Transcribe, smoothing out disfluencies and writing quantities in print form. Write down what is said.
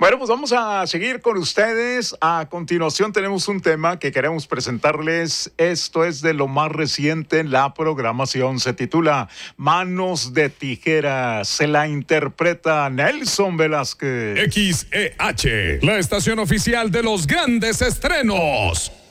Bueno, pues vamos a seguir con ustedes. A continuación tenemos un tema que queremos presentarles. Esto es de lo más reciente en la programación. Se titula Manos de Tijera. Se la interpreta Nelson Velázquez. XEH, la estación oficial de los grandes estrenos.